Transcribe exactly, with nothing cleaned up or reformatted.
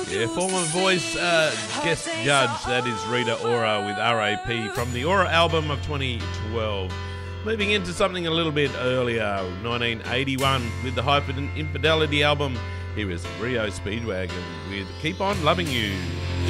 Yeah, former voice uh, guest judge, that is Rita Ora with R A P from the Ora album of twenty twelve. Moving into something a little bit earlier, nineteen eighty-one with the Hyper Infidelity album. Here is Rio Speedwagon with Keep On Loving You.